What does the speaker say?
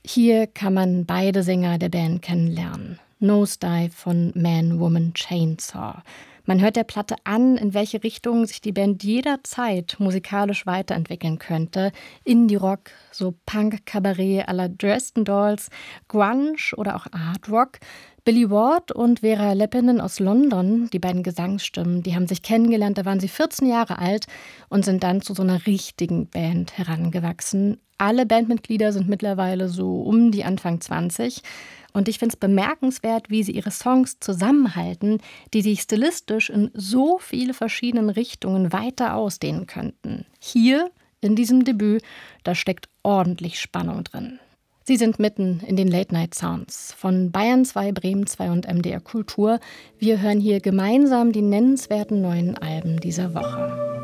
Hier kann man beide Sänger der Band kennenlernen. Nosedive von Man, Woman, Chainsaw. Man hört der Platte an, in welche Richtung sich die Band jederzeit musikalisch weiterentwickeln könnte. Indie-Rock, so Punk-Kabarett à la Dresden Dolls, Grunge oder auch Art Rock. Billy Ward und Vera Leppinen aus London, die beiden Gesangsstimmen, die haben sich kennengelernt, da waren sie 14 Jahre alt und sind dann zu so einer richtigen Band herangewachsen. Alle Bandmitglieder sind mittlerweile so um die Anfang 20. Und ich finde es bemerkenswert, wie sie ihre Songs zusammenhalten, die sich stilistisch in so viele verschiedenen Richtungen weiter ausdehnen könnten. Hier, in diesem Debüt, da steckt ordentlich Spannung drin. Sie sind mitten in den Late-Night-Sounds von Bayern 2, Bremen 2 und MDR Kultur. Wir hören hier gemeinsam die nennenswerten neuen Alben dieser Woche.